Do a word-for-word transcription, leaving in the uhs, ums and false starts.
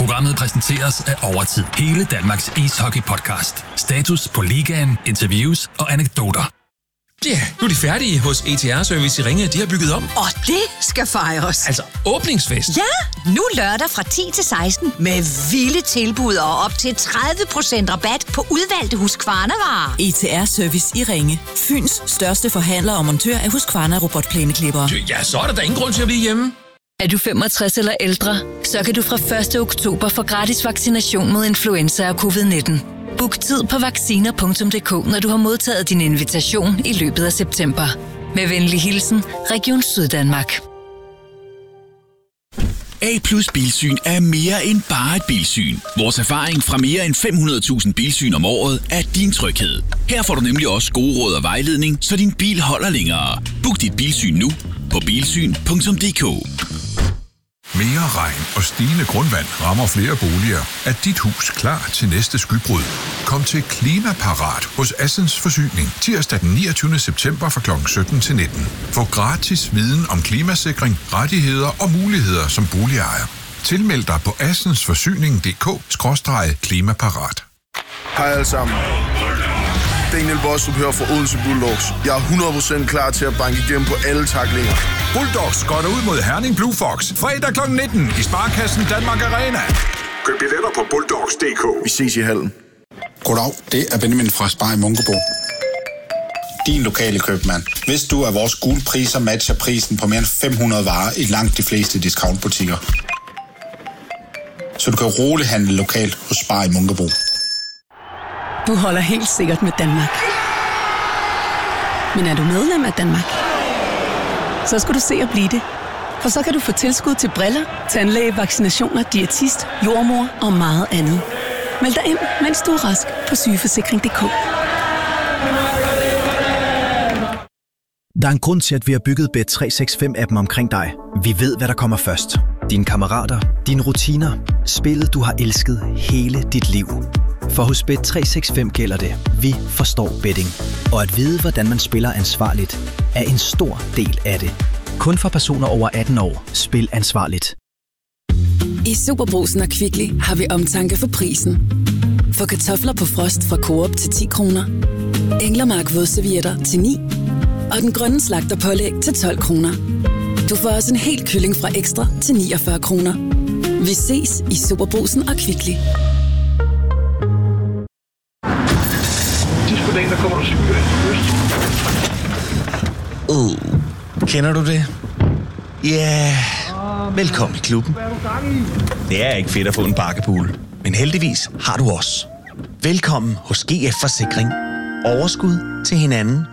Programmet præsenteres af Overtid. Hele Danmarks ishockey-podcast. Status på ligaen, interviews og anekdoter. Ja, yeah, nu er de færdige hos E T R-service i Ringe. De har bygget om. Og det skal fejres. Altså åbningsfest. Ja, nu lørdag fra ti til seksten med vilde tilbud og op til tredive procent rabat på udvalgte Husqvarna-varer. E T R-service i Ringe. Fyns største forhandler og montør af Husqvarna-robotplæneklippere. Ja, så er der da ingen grund til at blive hjemme. Er du femogtres eller ældre, så kan du fra første oktober få gratis vaccination mod influenza og covid nitten. Book tid på vacciner punktum d k, når du har modtaget din invitation i løbet af september. Med venlig hilsen, Region Syddanmark. A plus Bilsyn er mere end bare et bilsyn. Vores erfaring fra mere end fem hundrede tusind bilsyn om året er din tryghed. Her får du nemlig også gode råd og vejledning, så din bil holder længere. Book dit bilsyn nu på bilsyn punktum d k. Mere regn og stigende grundvand rammer flere boliger. Er dit hus klar til næste skybrud? Kom til Klimaparat hos Assens Forsyning tirsdag den niogtyvende september fra klokken sytten til nitten. Få gratis viden om klimasikring, rettigheder og muligheder som boligejer. Tilmeld dig på assensforsyning punktum d k skråstreg klimaparat. Hej alle sammen. Daniel Bostrup her fra Odense Bulldogs. Jeg er hundrede procent klar til at banke igennem på alle taklinger. Bulldogs går ud mod Herning Blue Fox. Fredag klokken nitten i Sparkassen Danmark Arena. Køb billetter på bulldogs punktum d k. Vi ses i hallen. Goddag, det er Benjamin fra Spar i Munkebo. Din lokale købmand. Hvis du er vores gule priser matcher prisen på mere end fem hundrede varer i langt de fleste discountbutikker. Så du kan roligt handle lokalt hos Spar i Munkebo. Du holder helt sikkert med Danmark. Men er du medlem af Danmark? Så skal du se at blive det. For så kan du få tilskud til briller, tandlæge, vaccinationer, diætist, jordmor og meget andet. Meld dig ind, mens du er rask på sygeforsikring punktum d k. Der er en grund til, at vi har bygget Bet tre seks fem-appen omkring dig. Vi ved, hvad der kommer først. Dine kammerater, dine rutiner, spillet du har elsket hele dit liv. For hos Bet tre seks fem gælder det, vi forstår betting. Og at vide, hvordan man spiller ansvarligt, er en stor del af det. Kun for personer over atten år. Spil ansvarligt. I Superbrugsen og Kvickly har vi omtanke for prisen. For kartofler på frost fra Coop til ti kroner. Englermark vådservietter til ni. Og den grønne slagterpålæg til tolv kroner. Du får også en hel kylling fra Ekstra til niogfyrre kroner. Vi ses i Superbrugsen og Kvickly. Der kommer der skyer ind. Uh, kender du det? Ja, yeah. Velkommen i klubben. Det er ikke fedt at få en bakkepool, men heldigvis har du os. Velkommen hos G F Forsikring. Overskud til hinanden